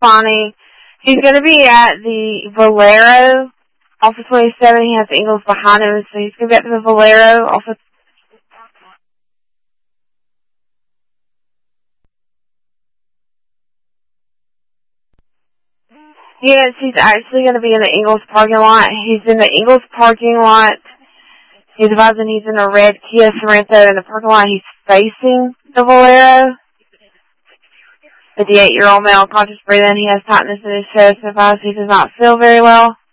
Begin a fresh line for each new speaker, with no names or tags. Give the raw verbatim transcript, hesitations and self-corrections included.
responding. He's going to be at the Valero off of twenty-seven. He has Ingles behind him, so he's going to be at the Valero off of... Yes, he's actually going to be in the Ingles parking lot. He's in the Ingles parking lot. He's advising he's in a red Kia Sorento in the parking lot. He's facing the Valero. fifty-eight-year-old male, conscious breathing. He has tightness in his chest and advises he does not feel very well.